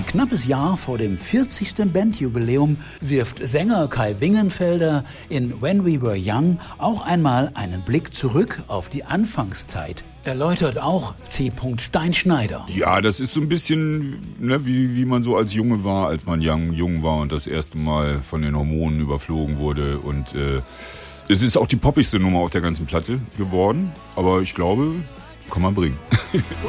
knappes Jahr vor dem 40. Bandjubiläum wirft Sänger Kai Wingenfelder in When We Were Young auch einmal einen Blick zurück auf die Anfangszeit. Erläutert auch C. Steinschneider. Ja, das ist so ein bisschen, ne, wie man so als Junge war, als man jung war und das erste Mal von den Hormonen überflogen wurde. Und es ist auch die poppigste Nummer auf der ganzen Platte geworden. Aber ich glaube, kann man bringen.